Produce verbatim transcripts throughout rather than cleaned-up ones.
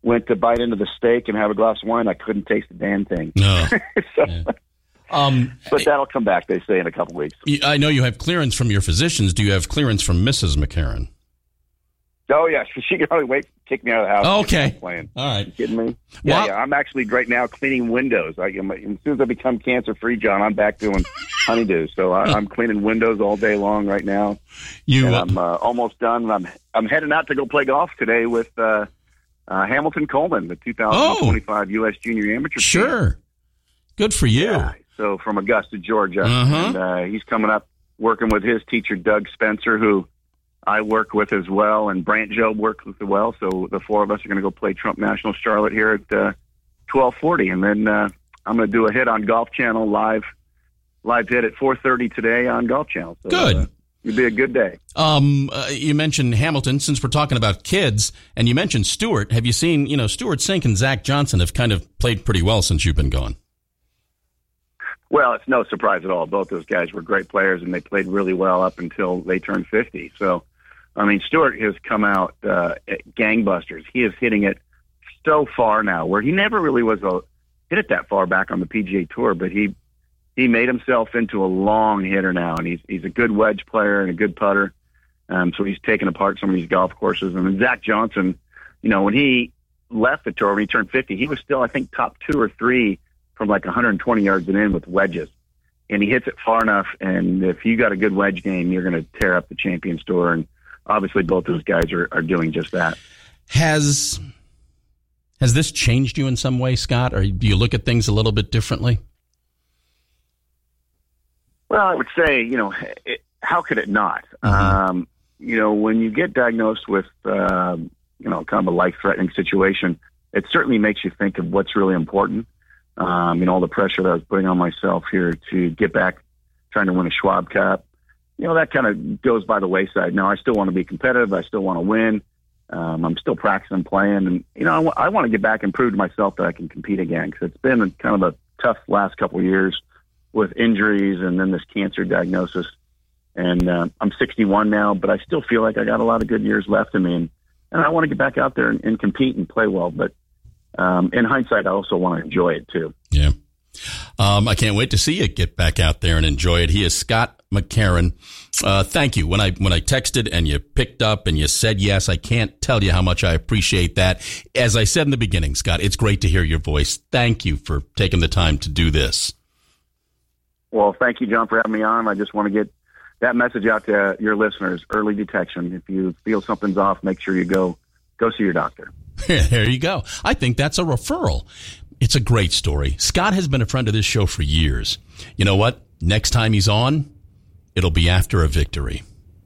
went to bite into the steak and have a glass of wine, I couldn't taste the damn thing. No. so, yeah. um, but that'll come back, they say, in a couple weeks. I know you have clearance from your physicians. Do you have clearance from Missus McCarron? Oh, yeah. She can only wait to kick me out of the house. Okay. Playing. All right. You kidding me? Yeah, well, yeah. I'm actually right now cleaning windows. I, as soon as I become cancer-free, John, I'm back doing honeydew. So I, I'm cleaning windows all day long right now. You, and I'm uh, almost done. I'm I'm heading out to go play golf today with uh, uh, Hamilton Coleman, the two thousand twenty-five oh, U S Junior Amateur. Sure. Team. Good for you. Yeah. So from Augusta, Georgia. Uh-huh. And uh, he's coming up working with his teacher, Doug Spencer, who I work with as well, and Brant Job works with as well. So the four of us are going to go play Trump National Charlotte here at uh, twelve forty. And then uh, I'm going to do a hit on Golf Channel live, live hit at four thirty today on Golf Channel. So, Good. Uh, it'll be a good day. Um, uh, you mentioned Hamilton, since we're talking about kids, and you mentioned Stewart. Have you seen, you know, Stewart Cink and Zach Johnson have kind of played pretty well since you've been gone? Well, it's no surprise at all. Both those guys were great players, and they played really well up until they turned fifty. So, I mean, Stewart has come out uh, gangbusters. He is hitting it so far now, where he never really was a, hit it that far back on the P G A Tour, but he he made himself into a long hitter now, and he's he's a good wedge player and a good putter. Um, so he's taken apart some of these golf courses. And then Zach Johnson, you know, when he left the tour, when he turned fifty, he was still, I think, top two or three from like one hundred twenty yards and in with wedges. And he hits it far enough, and if you got a good wedge game, you're going to tear up the Champions Tour. And obviously both those guys are, are doing just that. Has has this changed you in some way, Scott, or do you look at things a little bit differently? Well, I would say, you know, it, how could it not? Mm-hmm. Um, you know, when you get diagnosed with, uh, you know, kind of a life-threatening situation, it certainly makes you think of what's really important. Um, you know, all the pressure that I was putting on myself here to get back trying to win a Schwab Cup, you know, that kind of goes by the wayside. Now, I still want to be competitive. I still want to win. Um, I'm still practicing playing. And, you know, I, w- I want to get back and prove to myself that I can compete again, because it's been a, kind of a tough last couple of years with injuries and then this cancer diagnosis. And uh, I'm sixty-one now, but I still feel like I got a lot of good years left in me. And, and I want to get back out there and, and compete and play well. But um, in hindsight, I also want to enjoy it, too. Yeah. Um, I can't wait to see you get back out there and enjoy it. He is Scott McCarron. Uh, thank you. When I when I texted and you picked up and you said yes, I can't tell you how much I appreciate that. As I said in the beginning, Scott, it's great to hear your voice. Thank you for taking the time to do this. Well, thank you, John, for having me on. I just want to get that message out to your listeners. Early detection. If you feel something's off, make sure you go go see your doctor. There you go. I think that's a referral. It's a great story. Scott has been a friend of this show for years. You know what? Next time he's on, it'll be after a victory.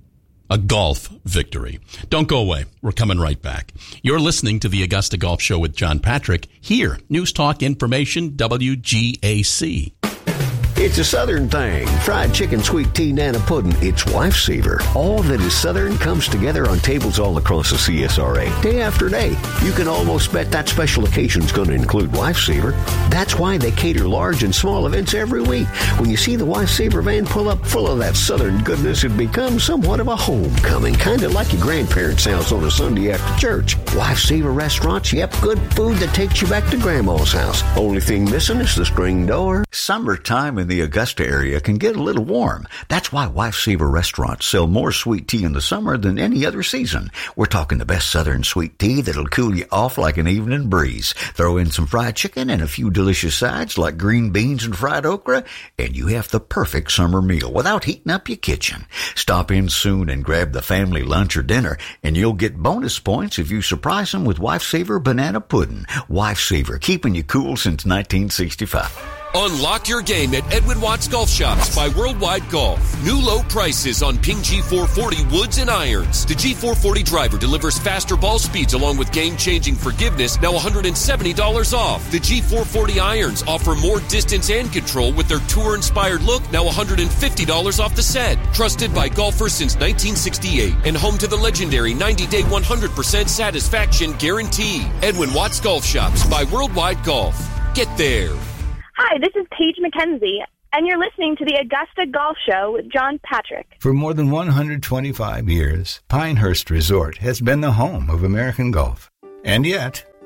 A golf victory. Don't go away. We're coming right back. You're listening to the Augusta Golf Show with John Patrick here. News Talk Information, W G A C. It's a Southern thing. Fried chicken, sweet tea, nana pudding. It's Lifesaver. All that is Southern comes together on tables all across the C S R A, day after day. You can almost bet that special occasion's going to include Lifesaver. That's why they cater large and small events every week. When you see the Lifesaver van pull up full of that Southern goodness, it becomes somewhat of a homecoming, kind of like your grandparents' house on a Sunday after church. Lifesaver restaurants, yep, good food that takes you back to Grandma's house. Only thing missing is the screen door. Summertime in the Augusta area can get a little warm. That's why Lifesaver restaurants sell more sweet tea in the summer than any other season. We're talking the best Southern sweet tea that'll cool you off like an evening breeze. Throw in some fried chicken and a few delicious sides like green beans and fried okra, and you have the perfect summer meal without heating up your kitchen. Stop in soon and grab the family lunch or dinner, and you'll get bonus points if you surprise them with Lifesaver banana pudding. Lifesaver, keeping you cool since nineteen sixty-five. Unlock your game at Edwin Watts Golf Shops by Worldwide Golf. New low prices on Ping G four forty woods and irons. The G four forty driver delivers faster ball speeds along with game-changing forgiveness, now one hundred seventy dollars off. The G four forty irons offer more distance and control with their tour-inspired look, now one hundred fifty dollars off the set. Trusted by golfers since nineteen sixty-eight and home to the legendary ninety-day one hundred percent satisfaction guarantee. Edwin Watts Golf Shops by Worldwide Golf. Get there. Hi, this is Paige McKenzie, and you're listening to the Augusta Golf Show with John Patrick. For more than one hundred twenty-five years, Pinehurst Resort has been the home of American golf. And yet,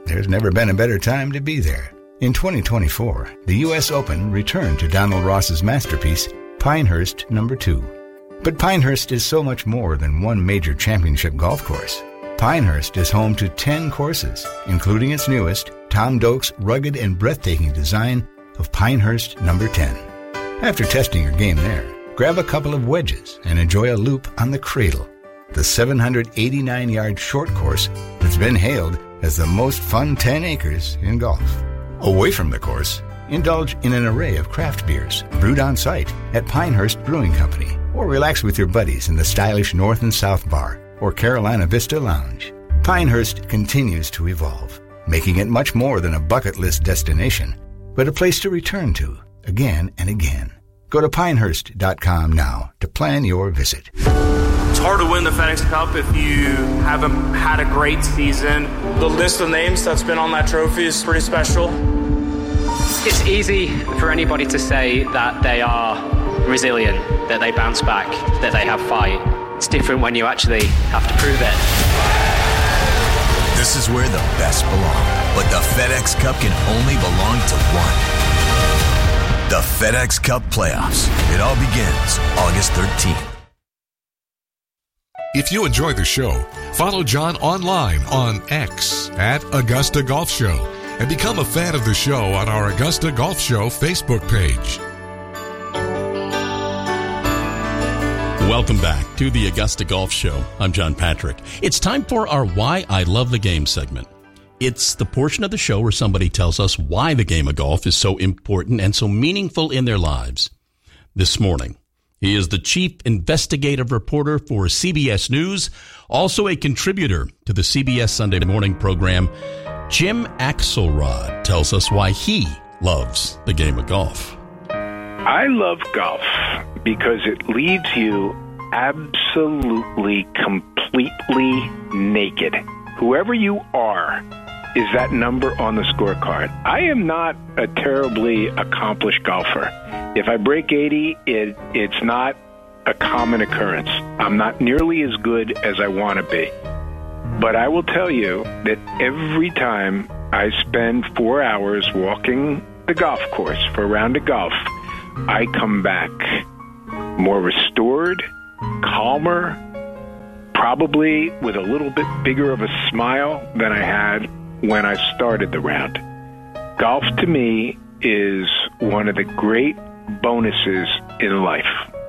there's never been a better time to be there. In twenty twenty-four, the U S Open returned to Donald Ross's masterpiece, Pinehurst Number two. But Pinehurst is so much more than one major championship golf course. Pinehurst is home to ten courses, including its newest, Tom Doak's rugged and breathtaking design of Pinehurst Number ten. After testing your game there, grab a couple of wedges and enjoy a loop on the Cradle, the seven hundred eighty-nine yard short course that's been hailed as the most fun ten acres in golf. Away from the course, indulge in an array of craft beers brewed on site at Pinehurst Brewing Company, or relax with your buddies in the stylish North and South Bar or Carolina Vista Lounge. Pinehurst continues to evolve, making it much more than a bucket list destination, but a place to return to again and again. Go to pinehurst dot com now to plan your visit. It's hard to win the FedEx Cup if you haven't had a great season. The list of names that's been on that trophy is pretty special. It's easy for anybody to say that they are resilient, that they bounce back, that they have fight. It's different when you actually have to prove it. This is where the best belong, but the FedEx Cup can only belong to one. The FedEx Cup Playoffs. It all begins August thirteenth. If you enjoy the show, follow John online on X at Augusta Golf Show and become a fan of the show on our Augusta Golf Show Facebook page. Welcome back to the Augusta Golf Show. I'm John Patrick. It's time for our Why I Love the Game segment. It's the portion of the show where somebody tells us why the game of golf is so important and so meaningful in their lives. This morning, he is the chief investigative reporter for C B S News, also a contributor to the C B S Sunday morning program. Jim Axelrod tells us why he loves the game of golf. I love golf because it leaves you absolutely, completely naked. Whoever you are is that number on the scorecard. I am not a terribly accomplished golfer. If I break eighty, it, it's not a common occurrence. I'm not nearly as good as I want to be. But I will tell you that every time I spend four hours walking the golf course for a round of golf, I come back more restored, calmer, probably with a little bit bigger of a smile than I had when I started the round. Golf to me is one of the great bonuses in life.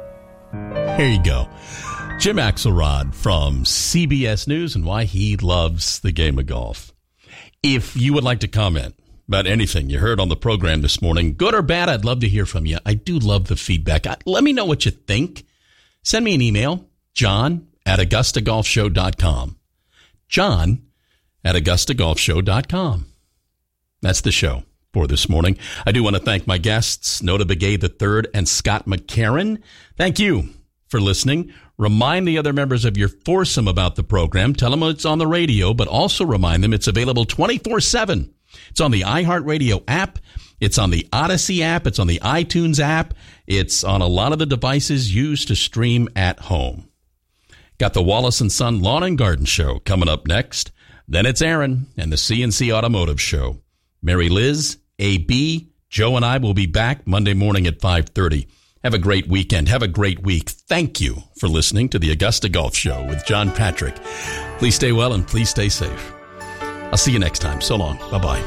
Here you go. Jim Axelrod from C B S News and why he loves the game of golf. If you would like to comment about anything you heard on the program this morning, good or bad, I'd love to hear from you. I do love the feedback. Let me know what you think. Send me an email, john at augusta golf show dot com. John at augusta golf show dot com. That's the show for this morning. I do want to thank my guests, Nota Begay the third and Scott McCarron. Thank you for listening. Remind the other members of your foursome about the program. Tell them it's on the radio, but also remind them it's available twenty-four seven. It's on the iHeartRadio app. It's on the Odyssey app. It's on the iTunes app. It's on a lot of the devices used to stream at home. Got the Wallace and Son Lawn and Garden Show coming up next. Then it's Aaron and the C N C Automotive Show. Mary Liz, A B, Joe and I will be back Monday morning at five thirty. Have a great weekend. Have a great week. Thank you for listening to the Augusta Golf Show with John Patrick. Please stay well and please stay safe. I'll see you next time. So long. Bye-bye.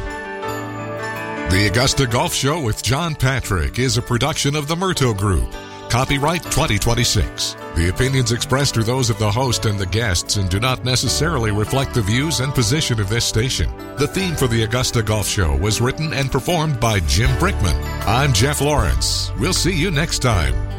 The Augusta Golf Show with John Patrick is a production of the Murto Group. Copyright twenty twenty-six. The opinions expressed are those of the host and the guests and do not necessarily reflect the views and position of this station. The theme for the Augusta Golf Show was written and performed by Jim Brickman. I'm Jeff Lawrence. We'll see you next time.